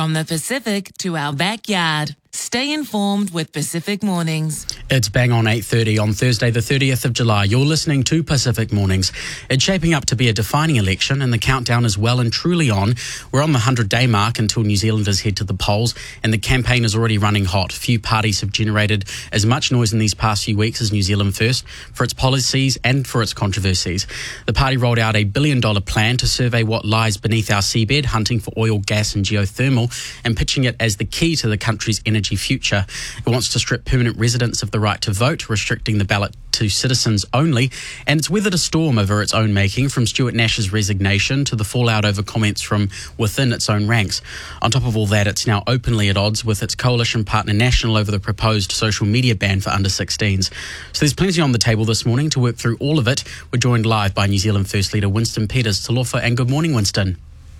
From the Pacific to our backyard. Stay informed with Pacific Mornings. It's bang on 8:30 on Thursday, the 30th of July. You're listening to Pacific Mornings. It's shaping up to be a defining election, and the countdown is well and truly on. We're on the 100-day mark until New Zealanders head to the polls, and the campaign is already running hot. Few parties have generated as much noise in these past few weeks as New Zealand First for its policies and for its controversies. The party rolled out a $1 billion plan to survey what lies beneath our seabed, hunting for oil, gas and geothermal, and pitching it as the key to the country's energy future. It wants to strip permanent residents of the right to vote, restricting the ballot to citizens only, and it's weathered a storm over its own making, from Stuart Nash's resignation to the fallout over comments from within its own ranks. On top of all that, it's now openly at odds with its coalition partner National over the proposed social media ban for under-16s. So there's plenty on the table this morning to work through all of it. We're joined live by New Zealand First leader Winston Peters Talofa, and good morning, Winston.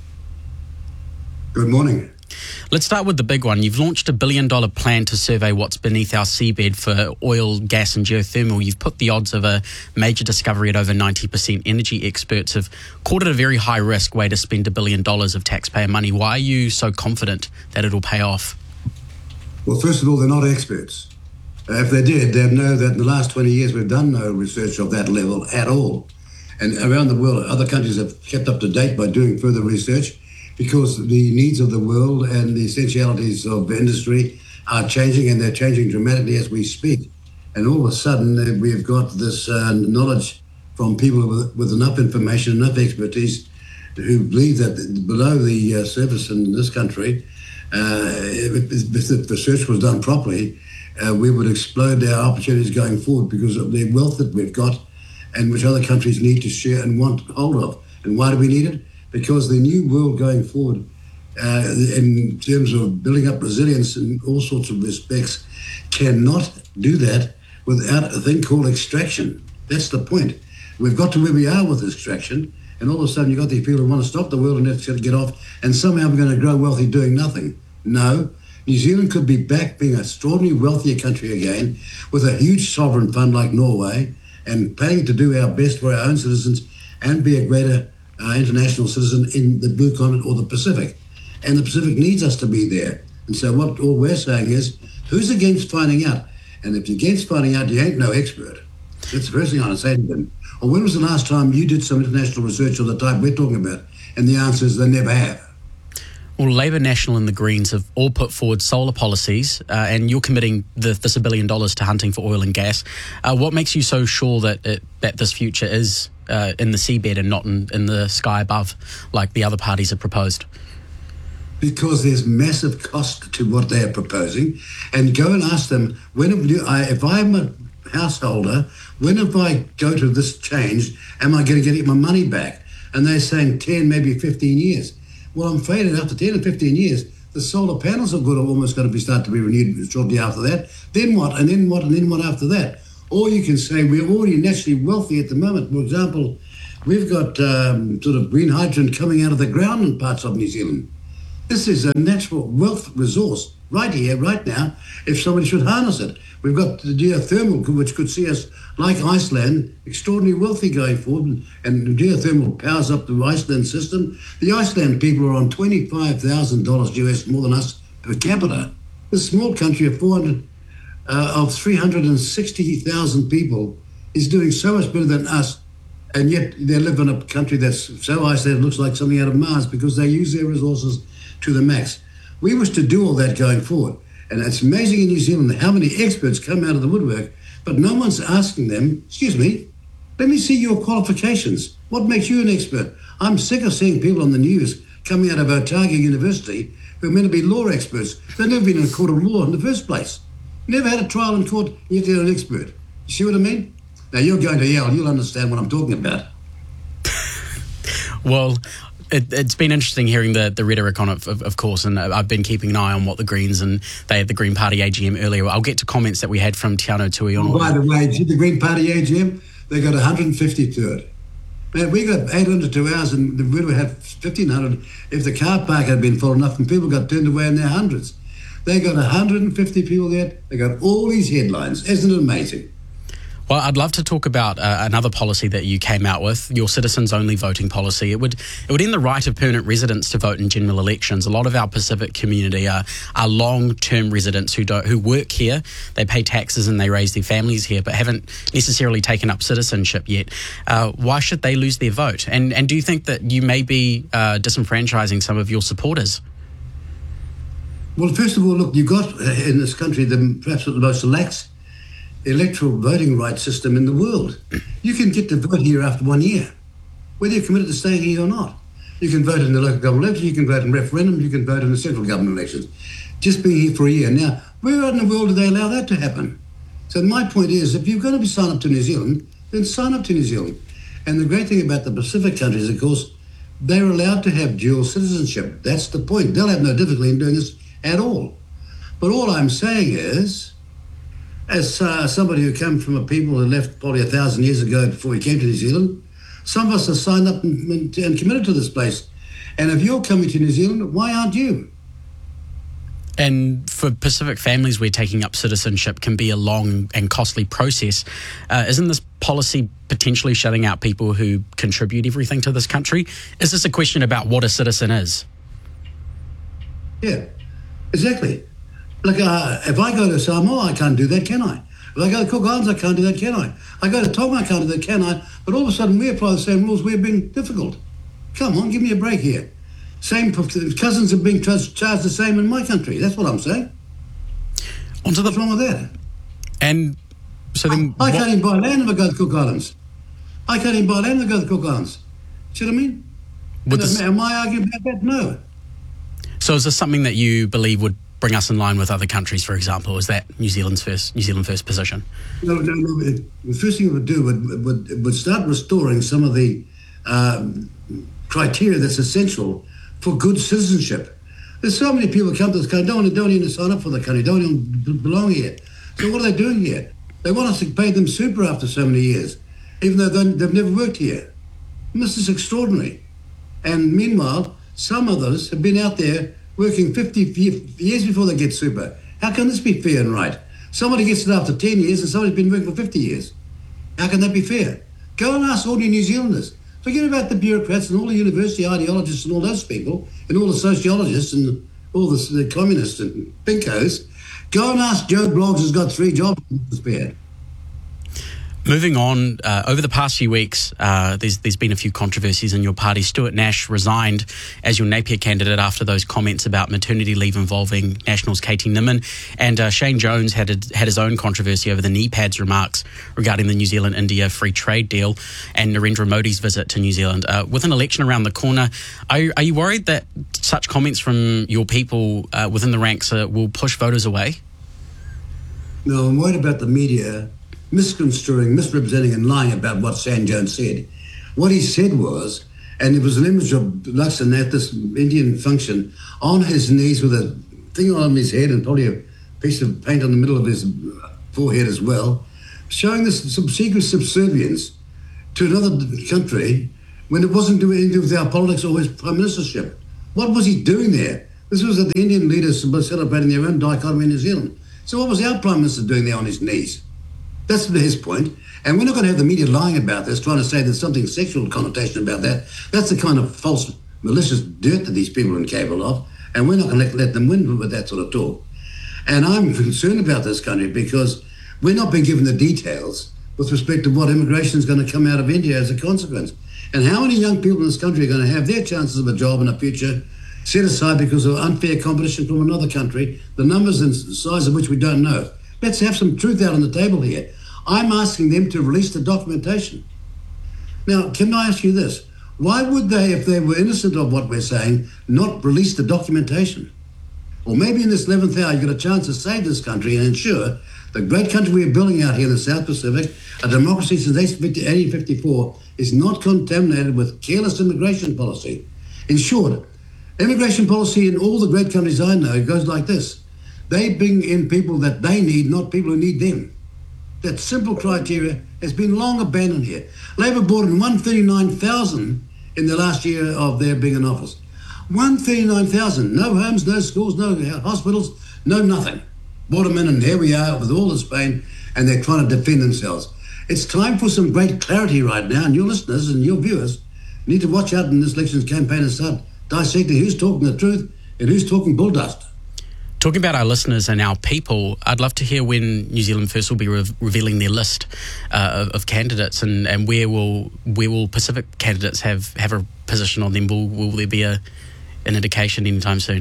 Good morning. Let's start with the big one. You've launched a $1 billion plan to survey what's beneath our seabed for oil, gas and geothermal. You've put the odds of a major discovery at over 90%. Energy experts have called it a very high-risk way to spend $1 billion of taxpayer money. Why are you so confident that it'll pay off? Well, first of all, they're not experts. If they did, they'd know that in the last 20 years we've done no research of that level at all. And around the world, other countries have kept up to date by doing further research, because the needs of the world and the essentialities of industry are changing, and they're changing dramatically as we speak. And all of a sudden, we've got this knowledge from people with enough information, enough expertise, who believe that below the surface in this country, if the research was done properly, we would explode our opportunities going forward because of the wealth that we've got and which other countries need to share and want hold of. And why do we need it? Because the new world going forward, in terms of building up resilience in all sorts of respects, cannot do that without a thing called extraction. That's the point. We've got to where we are with extraction, and all of a sudden you've got these people who want to stop the world and let's get off, and somehow we're going to grow wealthy doing nothing. No. New Zealand could be back being an extraordinarily wealthier country again, with a huge sovereign fund like Norway, and planning to do our best for our own citizens and be a greater international citizen in the Blue Continent or the Pacific. And the Pacific needs us to be there. And so what all we're saying is, who's against finding out? And if you're against finding out, you ain't no expert. That's the first thing I want to say to them. Or when was the last time you did some international research of the type we're talking about? And the answer is they never have. Well, Labour, National and the Greens have all put forward solar policies, and you're committing this $1 billion to hunting for oil and gas. What makes you so sure that this future is in the seabed and not in the sky above, like the other parties have proposed? Because there's massive cost to what they're proposing. And go and ask them, if I'm a householder, when if I go to this change, am I going to get my money back? And they're saying 10, maybe 15 years. Well, I'm afraid that after 10 or 15 years, the solar panels are almost going to start to be renewed shortly after that. Then what? And then what? And then what after that? Or you can say we're already naturally wealthy at the moment. For example, we've got sort of green hydrogen coming out of the ground in parts of New Zealand. This is a natural wealth resource right here, right now, if somebody should harness it. We've got the geothermal, which could see us, like Iceland, extraordinarily wealthy going forward, and geothermal powers up the Iceland system. The Iceland people are on $25,000 US more than us per capita. This small country of 360,000 people is doing so much better than us, and yet they live in a country that's so isolated it looks like something out of Mars because they use their resources to the max. We wish to do all that going forward. And it's amazing in New Zealand how many experts come out of the woodwork, but no one's asking them, excuse me, let me see your qualifications. What makes you an expert? I'm sick of seeing people on the news coming out of Otago University who are meant to be law experts. They've never been in a court of law in the first place. Never had a trial in court, yet they're an expert. You see what I mean? Now you're going to Yale, you'll understand what I'm talking about. Well, it's been interesting hearing the rhetoric on it, of course, and I've been keeping an eye on what the Greens, and they had the Green Party AGM earlier. I'll get to comments that we had from Tiano Tui on. By the way, the Green Party AGM, they got 150 to it. Man, we got 800 to ours, and we would have 1,500 if the car park had been full enough and people got turned away in their hundreds. They got 150 people there. They got all these headlines. Isn't it amazing? Well, I'd love to talk about another policy that you came out with, your citizens-only voting policy. It would end the right of permanent residents to vote in general elections. A lot of our Pacific community are long-term residents who work here, they pay taxes and they raise their families here, but haven't necessarily taken up citizenship yet. Why should they lose their vote? And do you think that you may be disenfranchising some of your supporters? Well, first of all, look, you've got in this country perhaps the most lax electoral voting rights system in the world. You can get to vote here after 1 year, whether you're committed to staying here or not. You can vote in the local government elections, you can vote in referendums, you can vote in the central government elections. Just being here for a year. Now, where in the world do they allow that to happen? So my point is, if you're going to sign up to New Zealand, then sign up to New Zealand. And the great thing about the Pacific countries, of course, they're allowed to have dual citizenship. That's the point. They'll have no difficulty in doing this at all. But all I'm saying is, as somebody who came from a people who left probably 1,000 years ago before we came to New Zealand, some of us are signed up and committed to this place. And if you're coming to New Zealand, why aren't you? And for Pacific families where taking up citizenship can be a long and costly process, isn't this policy potentially shutting out people who contribute everything to this country? Is this a question about what a citizen is? Yeah, exactly. Look, if I go to Samoa, I can't do that, can I? If I go to Cook Islands, I can't do that, can I? I go to Tonga, I can't do that, can I? But all of a sudden, we apply the same rules. We're being difficult. Come on, give me a break here. Same cousins are being charged the same in my country. That's what I'm saying. What's wrong with that? And so then, I can't even buy land if I go to Cook Islands. I can't even buy land if I go to Cook Islands. See what I mean? Am I arguing about that? No. So is this something that you believe would bring us in line with other countries, for example? Is that New Zealand first position? No. The first thing it would do would start restoring some of the criteria that's essential for good citizenship. There's so many people come to this country, don't even sign up for the country, don't even belong here. So what are they doing here? They want us to pay them super after so many years, even though they've never worked here. And this is extraordinary. And meanwhile, some of those have been out there working 50 years before they get super. How can this be fair and right? Somebody gets it after 10 years and somebody's been working for 50 years. How can that be fair? Go and ask ordinary New Zealanders. Forget about the bureaucrats and all the university ideologists and all those people and all the sociologists and all the communists and pinkos. Go and ask Joe Bloggs, who's got 3 jobs spared. Moving on, over the past few weeks, there's been a few controversies in your party. Stuart Nash resigned as your Napier candidate after those comments about maternity leave involving Nationals Katie Nimmin, and Shane Jones had his own controversy over the knee pads remarks regarding the New Zealand-India free trade deal and Narendra Modi's visit to New Zealand. With an election around the corner, are you worried that such comments from your people within the ranks will push voters away? No, I'm worried about the media misconstruing, misrepresenting and lying about what Shane Jones said. What he said was, and it was an image of Luxon at this Indian function on his knees with a thing on his head and probably a piece of paint on the middle of his forehead as well, showing this some secret subservience to another country when it wasn't doing anything with our politics or his prime ministership. What was he doing there? This was that the Indian leaders were celebrating their own dichotomy in New Zealand. So what was our prime minister doing there on his knees? That's his point. And we're not going to have the media lying about this, trying to say there's something sexual connotation about that. That's the kind of false, malicious dirt that these people are incapable of. And we're not going to let them win with that sort of talk. And I'm concerned about this country because we're not being given the details with respect to what immigration is going to come out of India as a consequence. And how many young people in this country are going to have their chances of a job in the future set aside because of unfair competition from another country, the numbers and size of which we don't know. Let's have some truth out on the table here. I'm asking them to release the documentation. Now, can I ask you this? Why would they, if they were innocent of what we're saying, not release the documentation? Or maybe in this 11th hour, you've got a chance to save this country and ensure the great country we're building out here in the South Pacific, a democracy since 1854, is not contaminated with careless immigration policy. In short, immigration policy in all the great countries I know goes like this. They bring in people that they need, not people who need them. That simple criteria has been long abandoned here. Labor brought in 139,000 in the last year of their being in office. 139,000. No homes, no schools, no hospitals, no nothing. Brought them in, and here we are with all this pain, and they're trying to defend themselves. It's time for some great clarity right now, and your listeners and your viewers need to watch out in this elections campaign and start dissecting who's talking the truth and who's talking bull dust. Talking about our listeners and our people, I'd love to hear when New Zealand First will be revealing their list of candidates, and where will Pacific candidates have a position on them? Will there be an indication anytime soon?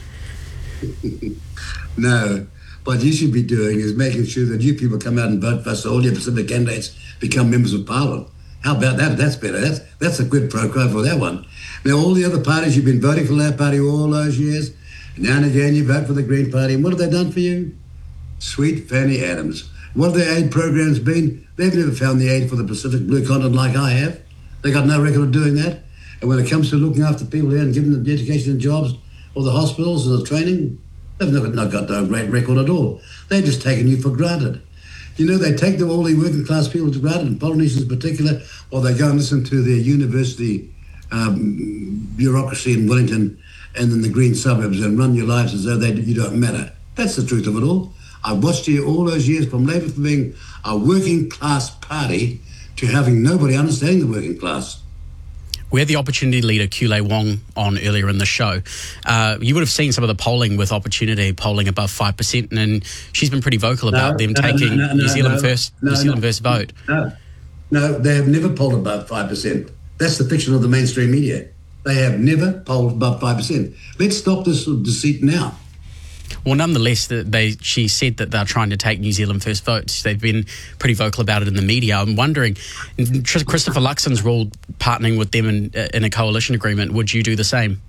No. What you should be doing is making sure that you people come out and vote for us, so all your Pacific candidates become members of Parliament. How about that? That's better. That's a quid pro quo for that one. Now, all the other parties, you've been voting for that party all those years. Now and again, you vote for the Green Party. And what have they done for you? Sweet Fanny Adams. What have their aid programs been? They've never found the aid for the Pacific Blue Continent like I have. They got no record of doing that. And when it comes to looking after people here and giving them the education and jobs, or the hospitals or the training, they've got no great record at all. They've just taken you for granted. You know, they take all the working class people for granted, and Polynesians in particular, while they go and listen to their university bureaucracy in Wellington and in the green suburbs and run your lives as though you don't matter. That's the truth of it all. I've watched you all those years from Labour from being a working class party to having nobody understanding the working class. We had the Opportunity leader, Kule Wong, on earlier in the show. You would have seen some of the polling with Opportunity polling above 5%, and she's been pretty vocal about them taking New Zealand First vote. No, they have never polled above 5%. That's the fiction of the mainstream media. They have never polled above 5%. Let's stop this deceit now. Well, nonetheless, she said that they're trying to take New Zealand First votes. They've been pretty vocal about it in the media. I'm wondering, Christopher Luxon's ruled partnering with them in a coalition agreement. Would you do the same?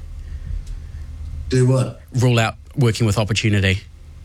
Do what? Rule out working with Opportunity.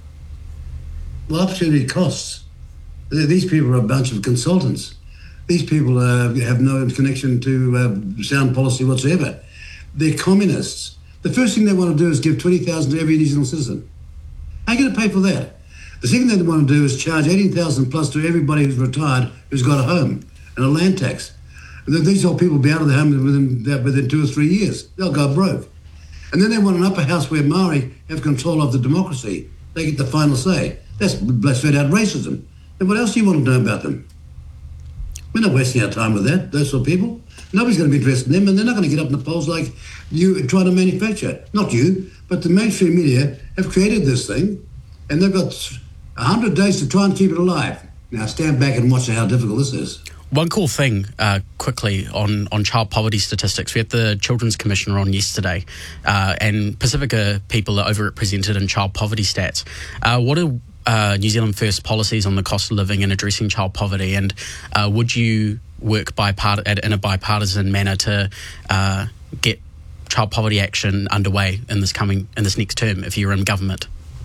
Well, Opportunity costs. These people are a bunch of consultants. These people have no connection to sound policy whatsoever. They're communists. The first thing they want to do is give 20,000 to every New Zealand citizen. How are you going to pay for that? The second thing they want to do is charge 18,000 plus to everybody who's retired who's got a home and a land tax. And these old people will be out of the home within 2 or 3 years. They'll go broke. And then they want an upper house where Maori have control of the democracy. They get the final say. That's straight out racism. And what else do you want to know about them? We're not wasting our time with that, those sort of people. Nobody's going to be interested in them, and they're not going to get up in the polls like you trying to manufacture. Not you, but the mainstream media have created this thing, and they've got 100 days to try and keep it alive. Now stand back and watch how difficult this is. One cool thing, quickly, on child poverty statistics. We had the Children's Commissioner on yesterday, and Pacifica people are overrepresented in child poverty stats. What are New Zealand First policies on the cost of living and addressing child poverty, and would you work in a bipartisan manner to get child poverty action underway in this next term if you're in government?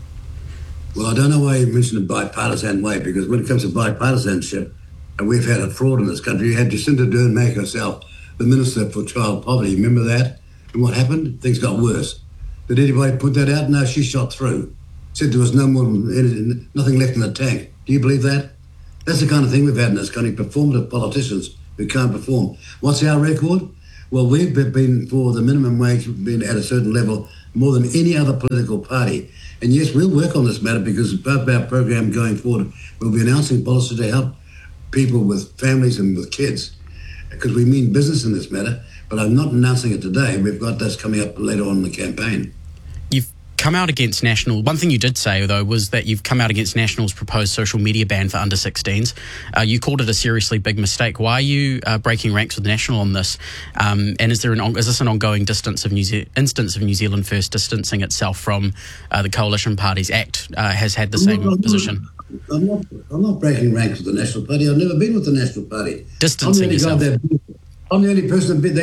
Well, I don't know why you mentioned a bipartisan way, because when it comes to bipartisanship, we've had a fraud in this country. You had Jacinda Ardern make herself the Minister for Child Poverty. Remember that? And what happened? Things got worse. Did anybody put that out? No, she shot through. Said there was nothing left in the tank. Do you believe that? That's the kind of thing we've had in this country, performative politicians who can't perform. What's our record? Well, we've been for the minimum wage, been at a certain level more than any other political party. And yes, we'll work on this matter, because part of our program going forward, we'll be announcing policy to help people with families and with kids, because we mean business in this matter, but I'm not announcing it today. We've got this coming up later on in the campaign. You've come out against National. One thing you did say, though, was that you've come out against National's proposed social media ban for under 16s. You called it a seriously big mistake. Why are you breaking ranks with National on this? And is this an ongoing instance of New Zealand First distancing itself from the coalition parties? ACT has had the same position. I'm not breaking ranks with the National Party. I've never been with the National Party. Distancing yourself. I'm the only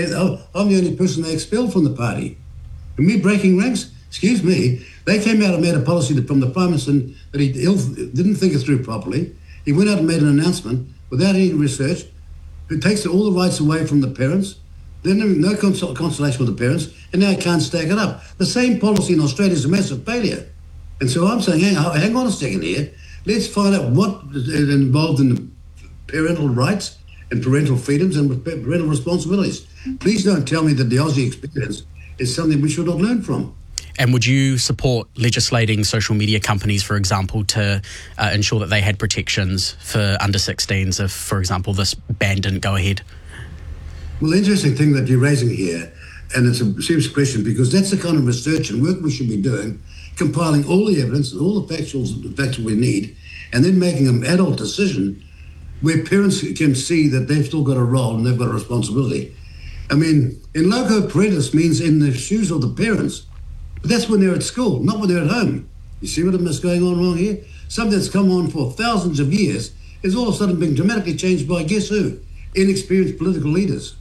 person they expelled from the party. And me breaking ranks? Excuse me. They came out and made a policy from the Prime Minister that he didn't think it through properly. He went out and made an announcement without any research, who takes all the rights away from the parents. Then no consolation with the parents, and now he can't stack it up. The same policy in Australia is a massive failure. And so I'm saying, hang on a second here. Let's find out what is involved in the parental rights and parental freedoms and parental responsibilities. Please don't tell me that the Aussie experience is something we should not learn from. And would you support legislating social media companies, for example, to ensure that they had protections for under 16s if, for example, this ban didn't go ahead? Well, the interesting thing that you're raising here, and it's a serious question, because that's the kind of research and work we should be doing, compiling all the evidence and all the facts we need, and then making an adult decision where parents can see that they've still got a role and they've got a responsibility. I mean, in loco parentis means in the shoes of the parents. But that's when they're at school, not when they're at home. You see what is going on wrong here? Something that's come on for thousands of years is all of a sudden being dramatically changed by guess who? Inexperienced political leaders.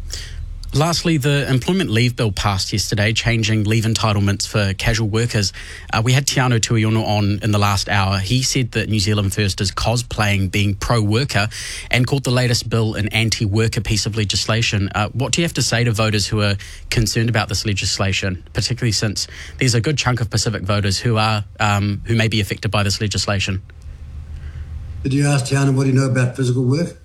Lastly, the Employment Leave Bill passed yesterday, changing leave entitlements for casual workers. We had Tiano Tuiono on in the last hour. He said that New Zealand First is cosplaying being pro-worker and called the latest bill an anti-worker piece of legislation. What do you have to say to voters who are concerned about this legislation, particularly since there's a good chunk of Pacific voters who may be affected by this legislation? Did you ask Tiano what do you know about physical work?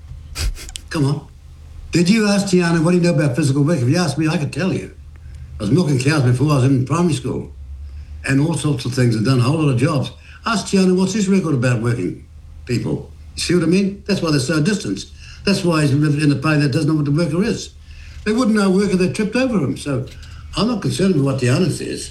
Come on. Did you ask Tiana what do you know about physical work? If you asked me, I could tell you. I was milking cows before I was in primary school and all sorts of things and done a whole lot of jobs. Ask Tiana, what's his record about working people? You see what I mean? That's why they're so distant. That's why he's lived in a party that doesn't know what the worker is. They wouldn't know a worker that tripped over him. So I'm not concerned with what Tiana says.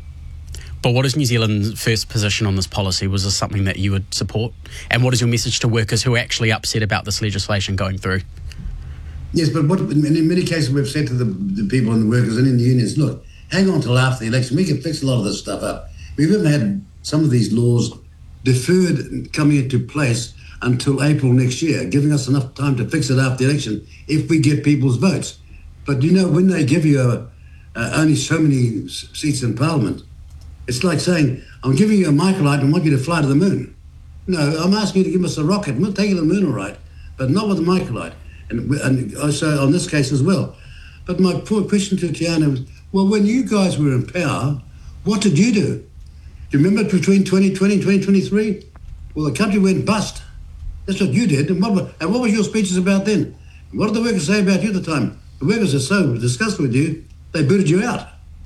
But what is New Zealand's first position on this policy? Was this something that you would support? And what is your message to workers who are actually upset about this legislation going through? Yes, but in many cases we've said to the people and the workers and in the unions, look, hang on till after the election. We can fix a lot of this stuff up. We've even had some of these laws deferred coming into place until April next year, giving us enough time to fix it after the election if we get people's votes. But, you know, when they give you only so many seats in Parliament, it's like saying, I'm giving you a microlight and want you to fly to the moon. No, I'm asking you to give us a rocket. We'll take you to the moon, all right, but not with a microlight. And also on this case as well. But my poor question to Tiana was, well, when you guys were in power, what did you do? Do you remember between 2020 and 2023? Well, the country went bust. That's what you did. And what was your speeches about then? And what did the workers say about you at the time? The workers are so disgusted with you, they booted you out.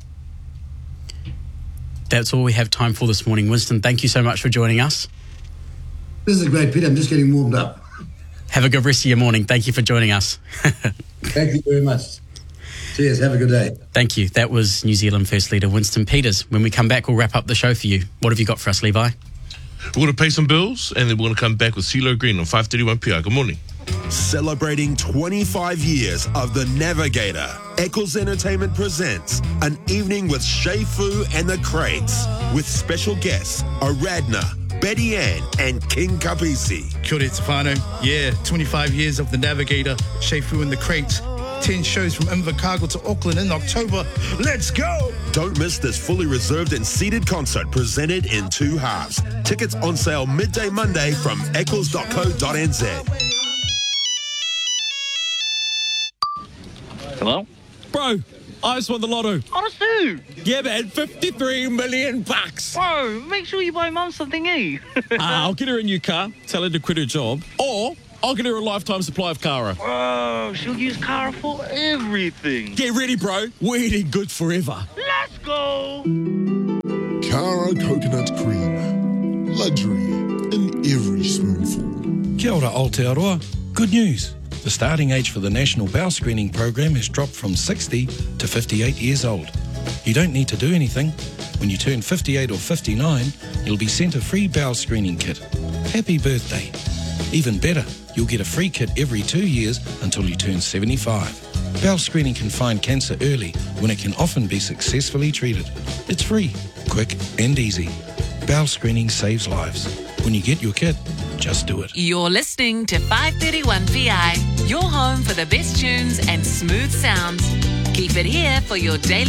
That's all we have time for this morning. Winston, thank you so much for joining us. This is great, Peter. I'm just getting warmed up. Have a good rest of your morning. Thank you for joining us. Thank you very much. Cheers. Have a good day. Thank you. That was New Zealand First Leader Winston Peters. When we come back, we'll wrap up the show for you. What have you got for us, Levi? We're going to pay some bills, and then we're going to come back with CeeLo Green on 531 PR. Good morning. Celebrating 25 years of The Navigator, Eccles Entertainment presents an evening with Shea Fu and the Crates, with special guests Aradna, Betty Ann and King Kapisi. Kia ora te whānau. Yeah, 25 years of The Navigator, Shea Fu and the Crates. 10 shows from Invercargill to Auckland in October. Let's go! Don't miss this fully reserved and seated concert presented in 2 halves. Tickets on sale midday Monday from eccles.co.nz. Hello? Bro, I just won the lotto. Honestly? Yeah, man, 53 million bucks. Bro, make sure you buy Mum something, eh? I'll get her a new car, tell her to quit her job, or I'll get her a lifetime supply of Cara. Bro, she'll use Cara for everything. Get ready, bro. We're eating good forever. Let's go! Cara coconut cream. Luxury in every spoonful. Kia ora Aotearoa. Good news. The starting age for the National Bowel Screening Program has dropped from 60 to 58 years old. You don't need to do anything. When you turn 58 or 59, you'll be sent a free bowel screening kit. Happy birthday. Even better, you'll get a free kit every 2 years until you turn 75. Bowel screening can find cancer early when it can often be successfully treated. It's free, quick and easy. Bowel screening saves lives. When you get your kit, just do it. You're listening to 531 PI, your home for the best tunes and smooth sounds. Keep it here for your daily